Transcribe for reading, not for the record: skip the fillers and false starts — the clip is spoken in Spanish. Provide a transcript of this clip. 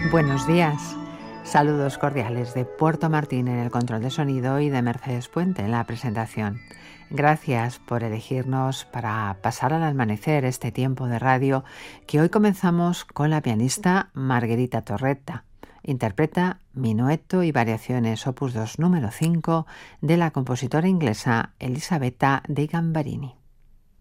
Buenos días. Saludos cordiales de Puerto Martín en el control de sonido y de Mercedes Puente en la presentación. Gracias por elegirnos para pasar al amanecer este tiempo de radio que hoy comenzamos con la pianista Margherita Torretta. Interpreta Minueto y Variaciones Opus 2 número 5 de la compositora inglesa Elisabetta de Gambarini.